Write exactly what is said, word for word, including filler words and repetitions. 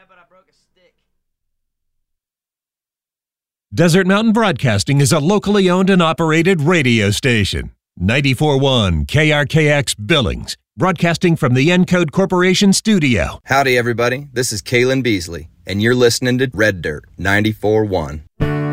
but I broke a stick. Desert Mountain Broadcasting is a locally owned and operated radio station. ninety-four point one K R K X Billings, broadcasting from the Encode Corporation studio. Howdy, everybody. This is Kalen Beasley, and you're listening to Red Dirt ninety-four point one.